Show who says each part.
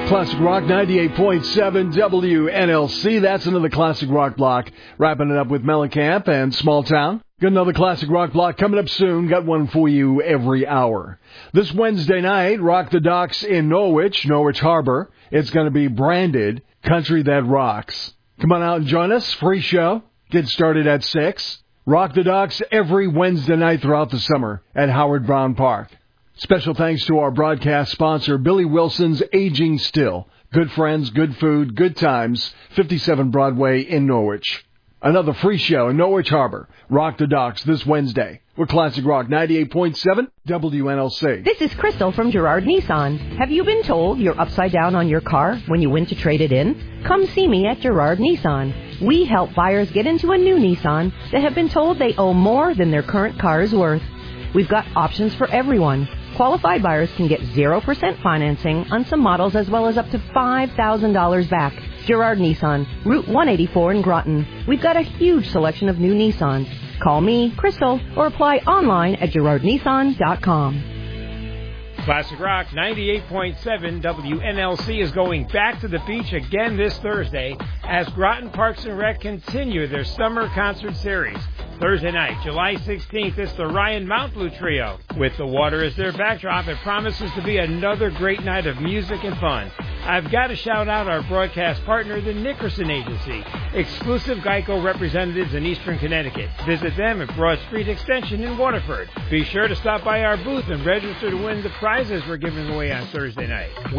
Speaker 1: Classic Rock 98.7 WNLC. That's another Classic Rock block. Wrapping it up with Mellencamp and Small Town. Got another Classic Rock block coming up soon. Got one for you every hour. This Wednesday night, Rock the Docks in Norwich Harbor. It's going to be branded Country That Rocks. Come on out and join us. Free show. Get started at 6. Rock the Docks every Wednesday night throughout the summer at Howard Brown Park. Special thanks to our broadcast sponsor, Billy Wilson's Aging Still. Good friends, good food, good times. 57 Broadway in Norwich. Another free show in Norwich Harbor. Rock the Docks this Wednesday. We're Classic Rock 98.7 WNLC.
Speaker 2: This is Crystal from Girard Nissan. Have you been told you're upside down on your car when you went to trade it in? Come see me at Girard Nissan. We help buyers get into a new Nissan that have been told they owe more than their current car is worth. We've got options for everyone. Qualified buyers can get 0% financing on some models as well as up to $5,000 back. Girard Nissan, Route 184 in Groton. We've got a huge selection of new Nissans. Call me, Crystal, or apply online at girardnissan.com.
Speaker 3: Classic Rock 98.7 WNLC is going back to the beach again this Thursday as Groton Parks and Rec continue their summer concert series. Thursday night, July 16th, it's the Ryan Mount Blue Trio. With the water as their backdrop, it promises to be another great night of music and fun. I've got to shout out our broadcast partner, the Nickerson Agency, exclusive Geico representatives in Eastern Connecticut. Visit them at Broad Street Extension in Waterford. Be sure to stop by our booth and register to win the prizes we're giving away on Thursday night.